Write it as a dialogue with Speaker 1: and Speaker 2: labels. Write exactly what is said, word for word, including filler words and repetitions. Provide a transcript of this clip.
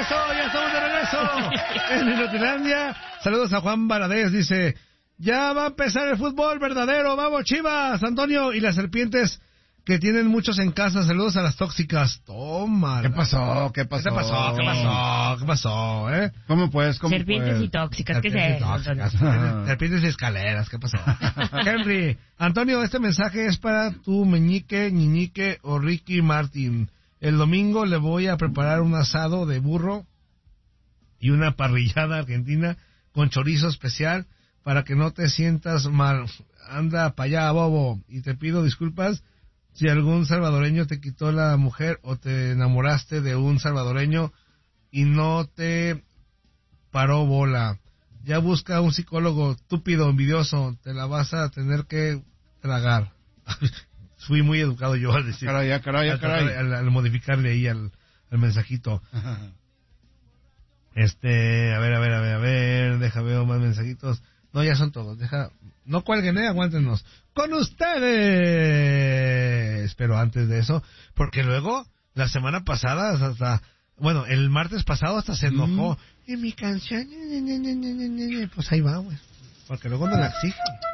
Speaker 1: Eso, ya estamos de regreso en Inutilandia. Saludos a Juan Valadez, dice, ya va a empezar el fútbol verdadero, vamos Chivas, Antonio, y las serpientes que tienen muchos en casa, saludos a las tóxicas. Toma.
Speaker 2: ¿Qué pasó? ¿Qué pasó?
Speaker 1: ¿Qué te pasó? ¿Qué pasó? ¿Qué pasó? ¿Eh?
Speaker 2: ¿Cómo pues? ¿Cómo
Speaker 3: Serpientes
Speaker 2: pues?
Speaker 3: y tóxicas, ¿qué es
Speaker 1: Serpientes
Speaker 3: eso?
Speaker 1: tóxicas, serpientes, serpientes y escaleras, ¿qué pasó? Henry, Antonio, este mensaje es para tu meñique, ñiñique o Ricky Martin. El domingo le voy a preparar un asado de burro y una parrillada argentina con chorizo especial para que no te sientas mal. Anda para allá, bobo, y te pido disculpas si algún salvadoreño te quitó la mujer o te enamoraste de un salvadoreño y no te paró bola. Ya busca un psicólogo estúpido, envidioso, te la vas a tener que tragar. Fui muy educado yo al decir,
Speaker 2: Caray, caray,
Speaker 1: al,
Speaker 2: caray.
Speaker 1: al, al modificarle ahí al, al mensajito. Este, a ver, a ver, a ver, a ver, deja ver más mensajitos. No, ya son todos, deja, no cuelguen, eh, aguántenos. Con ustedes. Pero antes de eso, porque luego, la semana pasada, hasta, bueno, el martes pasado hasta se enojó. Mm. Y mi canción, pues ahí va, güey. Porque luego me la exigen.